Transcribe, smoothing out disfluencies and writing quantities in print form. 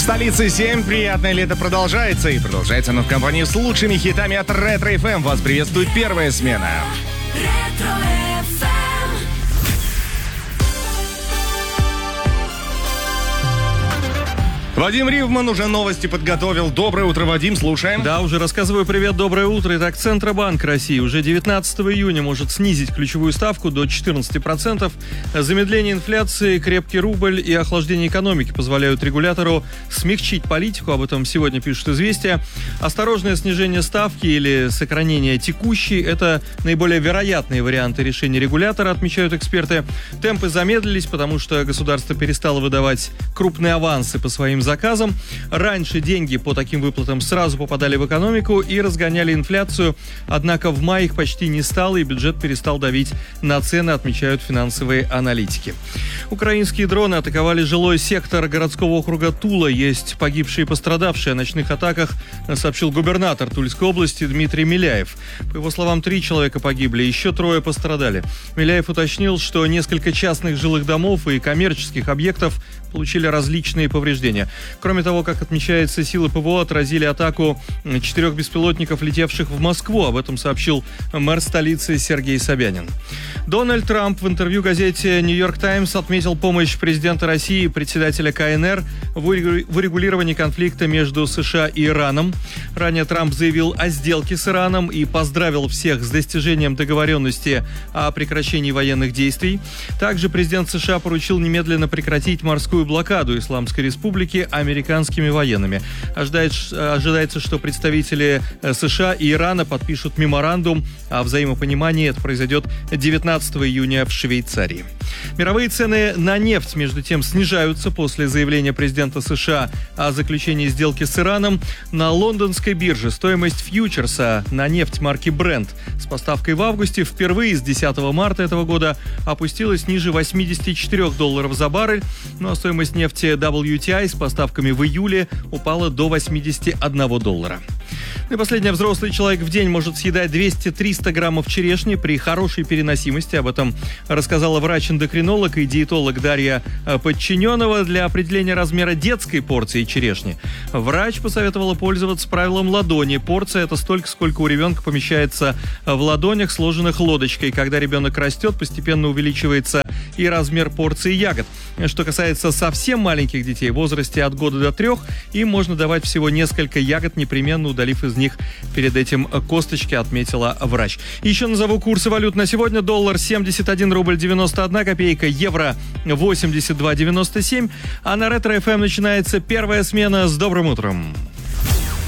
Столица 7. Приятное лето продолжается. И продолжается оно в компании с лучшими хитами от Ретро FM. Вас приветствует первая смена. Вадим Ривман уже новости подготовил. Доброе утро, Вадим, слушаем. Да, уже рассказываю. Привет, доброе утро. Итак, Центробанк России уже 19 июня может снизить ключевую ставку до 14%. Замедление инфляции, крепкий рубль и охлаждение экономики позволяют регулятору смягчить политику. Об этом сегодня пишут «Известия». Осторожное снижение ставки или сохранение текущей – это наиболее вероятные варианты решения регулятора, отмечают эксперты. Темпы замедлились, потому что государство перестало выдавать крупные авансы по своим заказам. Раньше деньги по таким выплатам сразу попадали в экономику и разгоняли инфляцию, однако в мае их почти не стало, и бюджет перестал давить на цены, отмечают финансовые аналитики. Украинские дроны атаковали жилой сектор городского округа Тула. Есть погибшие и пострадавшие о ночных атаках, сообщил губернатор Тульской области Дмитрий Миляев. По его словам, 3 человека погибли, еще 3 пострадали. Миляев уточнил, что несколько частных жилых домов и коммерческих объектов получили различные повреждения. Кроме того, как отмечается, силы ПВО отразили атаку 4 беспилотников, летевших в Москву. Об этом сообщил мэр столицы Сергей Собянин. Дональд Трамп в интервью газете «Нью-Йорк Таймс» отметил помощь президента России и председателя КНР в урегулировании конфликта между США и Ираном. Ранее Трамп заявил о сделке с Ираном и поздравил всех с достижением договоренности о прекращении военных действий. Также президент США поручил немедленно прекратить морскую блокаду Исламской Республики американскими военными. Ожидается, что представители США и Ирана подпишут меморандум о взаимопонимании. Это произойдет 19 июня в Швейцарии. Мировые цены на нефть, между тем, снижаются после заявления президента США о заключении сделки с Ираном. На лондонской бирже стоимость фьючерса на нефть марки Brent с поставкой в августе впервые с 10 марта этого года опустилась ниже $84 за баррель. Ну а стоимость нефти WTI с поставками в июле упала до $81. Ну и последнее. Взрослый человек в день может съедать 200-300 граммов черешни при хорошей переносимости. Об этом рассказала врач-эндокринолог и диетолог Дарья Подчиненова. Для определения размера детской порции черешни врач посоветовала пользоваться правилом ладони. Порция – это столько, сколько у ребенка помещается в ладонях, сложенных лодочкой. Когда ребенок растет, постепенно увеличивается и размер порции ягод. Что касается совсем маленьких детей в возрасте от года до 3, им можно давать всего несколько ягод, непременно удалив из них перед этим косточки, отметила врач. Еще назову курсы валют на сегодня. Доллар 71 рубль 91 копейка, евро 82,97. А на Ретро FM начинается первая смена. С добрым утром.